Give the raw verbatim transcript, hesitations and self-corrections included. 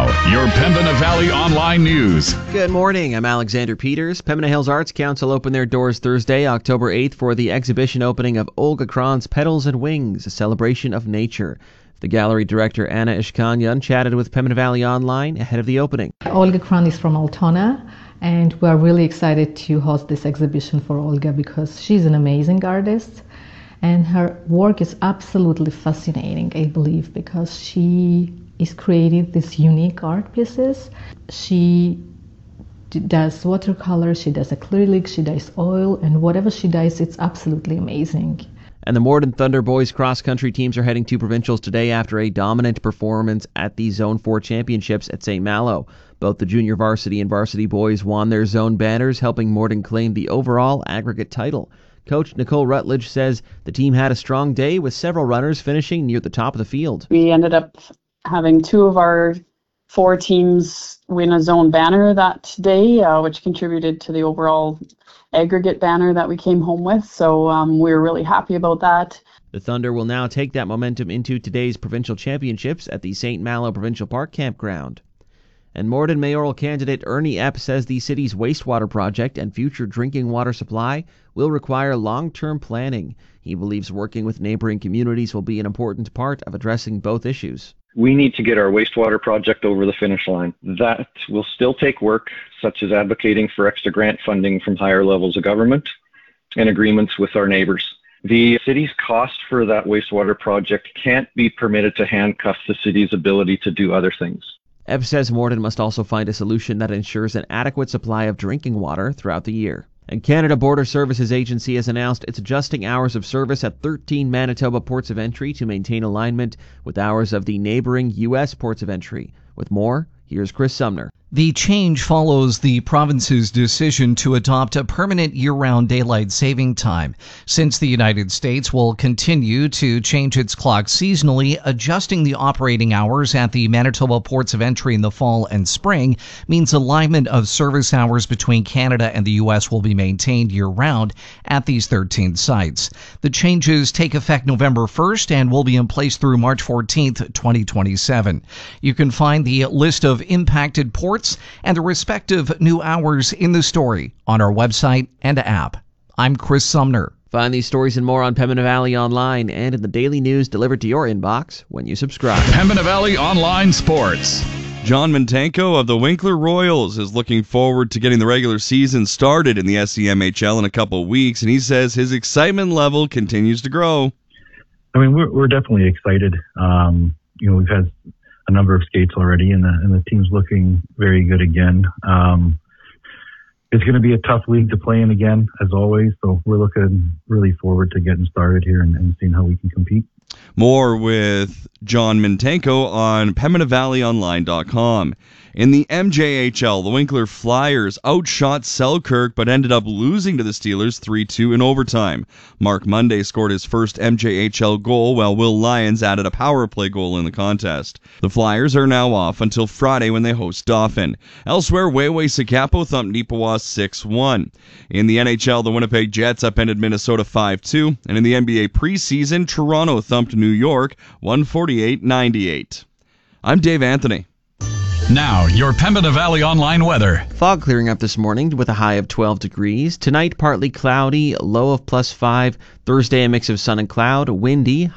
your Pembina Valley Online News. Good morning, I'm Alexander Peters. Pembina Hills Arts Council opened their doors Thursday, October eighth for the exhibition opening of Olga Kron's Petals and Wings, a celebration of nature. The gallery director Anna Ishkanyan chatted with Pembina Valley Online ahead of the opening. Olga Kron is from Altona, and we're really excited to host this exhibition for Olga because she's an amazing artist. And her work is absolutely fascinating, I believe, because she is creating these unique art pieces. She d- does watercolor, she does acrylic, she does oil, and whatever she does, it's absolutely amazing. And the Morden Thunder boys cross-country teams are heading to provincials today after a dominant performance at the Zone four Championships at Saint Malo. Both the junior varsity and varsity boys won their zone banners, helping Morden claim the overall aggregate title. Coach Nicole Rutledge says the team had a strong day with several runners finishing near the top of the field. We ended up having two of our four teams win a zone banner that day, uh, which contributed to the overall aggregate banner that we came home with. So um, we were really happy about that. The Thunder will now take that momentum into today's provincial championships at the Saint Malo Provincial Park Campground. And Morden mayoral candidate Ernie Epp says the city's wastewater project and future drinking water supply will require long-term planning. He believes working with neighboring communities will be an important part of addressing both issues. We need to get our wastewater project over the finish line. That will still take work, such as advocating for extra grant funding from higher levels of government and agreements with our neighbors. The city's cost for that wastewater project can't be permitted to handcuff the city's ability to do other things. Epp says Morden must also find a solution that ensures an adequate supply of drinking water throughout the year. And Canada Border Services Agency has announced it's adjusting hours of service at thirteen Manitoba ports of entry to maintain alignment with hours of the neighboring U S ports of entry. With more, here's Chris Sumner. The change follows the province's decision to adopt a permanent year-round daylight saving time. Since the United States will continue to change its clock seasonally, adjusting the operating hours at the Manitoba ports of entry in the fall and spring means alignment of service hours between Canada and the U S will be maintained year-round at these thirteen sites. The changes take effect November first and will be in place through March fourteenth, twenty twenty-seven. You can find the list of impacted ports and the respective new hours in the story on our website and app. I'm Chris Sumner. Find these stories and more on Pembina Valley Online and in the daily news delivered to your inbox when you subscribe. Pembina Valley Online Sports. John Mintenko of the Winkler Royals is looking forward to getting the regular season started in the S C M H L in a couple of weeks, and he says his excitement level continues to grow. I mean, we're, we're definitely excited. Um, you know, we've had a number of skates already, and the, and the team's looking very good again. Um, it's going to be a tough league to play in again, as always, so we're looking really forward to getting started here and, and seeing how we can compete. More with John Mintenko on Pembina Valley Online dot com. In the M J H L, the Winkler Flyers outshot Selkirk but ended up losing to the Steelers three two in overtime. Mark Monday scored his first M J H L goal while Will Lyons added a power play goal in the contest. The Flyers are now off until Friday when they host Dauphin. Elsewhere, Wayway-Sakapo thumped Neepawa six one. In the N H L, the Winnipeg Jets upended Minnesota five two, and in the N B A preseason, Toronto thumped New York one forty-eight ninety-eight. I'm Dave Anthony. Now, your Pembina Valley Online weather. Fog clearing up this morning with a high of twelve degrees. Tonight, partly cloudy, low of plus five. Thursday, a mix of sun and cloud, windy,